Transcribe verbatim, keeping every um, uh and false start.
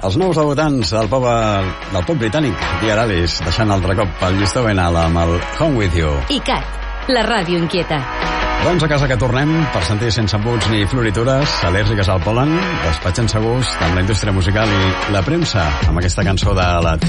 Els nous debutants del pop, del pop britànic, Dear Alice, deixant altre cop el llistó ben alt amb el Home With You. I Cat, la ràdio inquieta. Doncs a casa que tornem per sentir sense embuts ni floritures, al·lèrgiques al pol·len, despatxen segurs amb la indústria musical i la premsa amb aquesta cançó de la